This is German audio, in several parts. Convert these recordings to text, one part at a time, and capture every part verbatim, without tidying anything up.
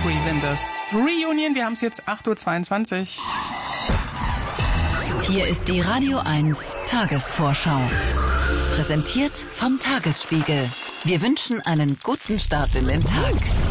Three Winters Reunion. Wir haben es jetzt acht Uhr zweiundzwanzig. Hier ist die Radio eins Tagesvorschau. Präsentiert vom Tagesspiegel. Wir wünschen einen guten Start in den Tag.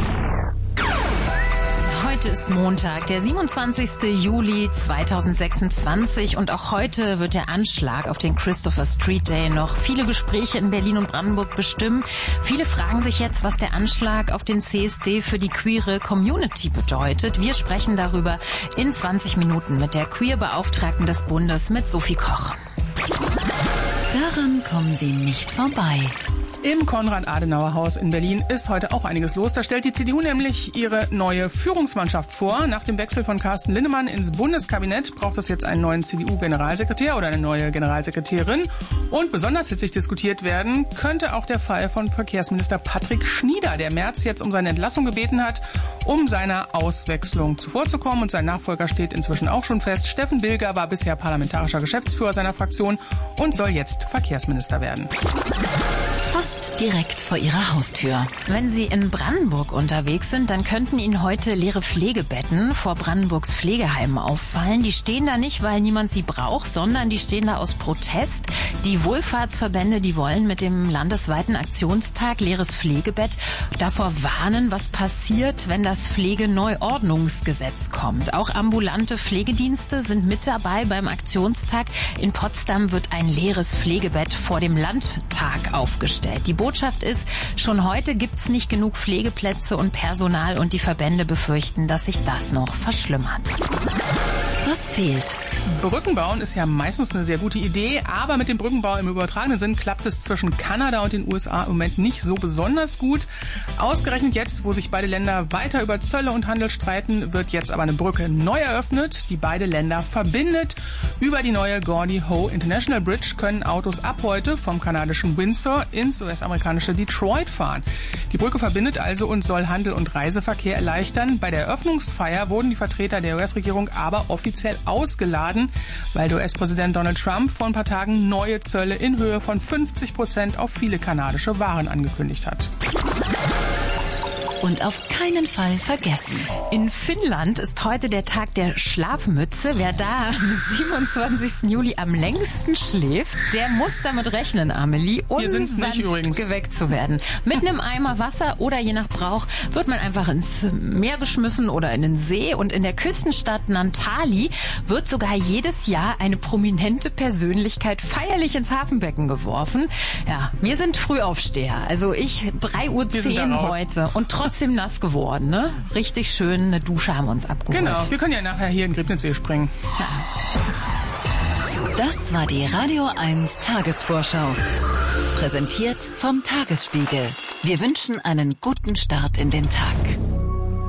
Heute ist Montag, der siebenundzwanzigster Juli zweitausendsechsundzwanzig und auch heute wird der Anschlag auf den Christopher Street Day noch viele Gespräche in Berlin und Brandenburg bestimmen. Viele fragen sich jetzt, was der Anschlag auf den C S D für die queere Community bedeutet. Wir sprechen darüber in zwanzig Minuten mit der Queer-Beauftragten des Bundes, mit Sophie Koch. Daran kommen Sie nicht vorbei. Im Konrad-Adenauer-Haus in Berlin ist heute auch einiges los. Da stellt die C D U nämlich ihre neue Führungsmannschaft vor. Nach dem Wechsel von Carsten Linnemann ins Bundeskabinett braucht es jetzt einen neuen C D U-Generalsekretär oder eine neue Generalsekretärin. Und besonders hitzig diskutiert werden könnte auch der Fall von Verkehrsminister Patrick Schnieder, der Merz jetzt um seine Entlassung gebeten hat, um seiner Auswechslung zuvorzukommen. Und sein Nachfolger steht inzwischen auch schon fest. Steffen Bilger war bisher parlamentarischer Geschäftsführer seiner Fraktion und soll jetzt Verkehrsminister werden. Fast direkt vor Ihrer Haustür. Wenn Sie in Brandenburg unterwegs sind, dann könnten Ihnen heute leere Pflegebetten vor Brandenburgs Pflegeheimen auffallen. Die stehen da nicht, weil niemand sie braucht, sondern die stehen da aus Protest. Die Wohlfahrtsverbände, die wollen mit dem landesweiten Aktionstag leeres Pflegebett davor warnen, was passiert, wenn das Pflegeneuordnungsgesetz kommt. Auch ambulante Pflegedienste sind mit dabei beim Aktionstag. In Potsdam wird ein leeres Pflegebett vor dem Landtag aufgestellt. Die Botschaft ist, schon heute gibt's nicht genug Pflegeplätze und Personal und die Verbände befürchten, dass sich das noch verschlimmert. Was fehlt? Brücken bauen ist ja meistens eine sehr gute Idee, aber mit dem Brückenbau im übertragenen Sinn klappt es zwischen Kanada und den U S A im Moment nicht so besonders gut. Ausgerechnet jetzt, wo sich beide Länder weiter über Zölle und Handel streiten, wird jetzt aber eine Brücke neu eröffnet, die beide Länder verbindet. Über die neue Gordie Howe International Bridge können Autos ab heute vom kanadischen Windsor ins U S-amerikanische Detroit fahren. Die Brücke verbindet also und soll Handel und Reiseverkehr erleichtern. Bei der Eröffnungsfeier wurden die Vertreter der U S-Regierung aber offiziell ausgeladen, weil der U S-Präsident Donald Trump vor ein paar Tagen neue Zölle in Höhe von fünfzig Prozent auf viele kanadische Waren angekündigt hat. Und auf keinen Fall vergessen. In Finnland ist heute der Tag der Schlafmütze. Wer da am siebenundzwanzigster Juli am längsten schläft, der muss damit rechnen, Amelie, unsanft geweckt zu werden. Mit einem Eimer Wasser oder je nach Brauch wird man einfach ins Meer geschmissen oder in den See. Und in der Küstenstadt Naantali wird sogar jedes Jahr eine prominente Persönlichkeit feierlich ins Hafenbecken geworfen. Ja, wir sind Frühaufsteher. Also ich drei Uhr zehn heute und trotzdem nass geworden, ne? Richtig schön, eine Dusche haben wir uns abgeholt. Genau, wir können ja nachher hier in Griebnitzsee springen. Ja. Das war die Radio eins Tagesvorschau. Präsentiert vom Tagesspiegel. Wir wünschen einen guten Start in den Tag.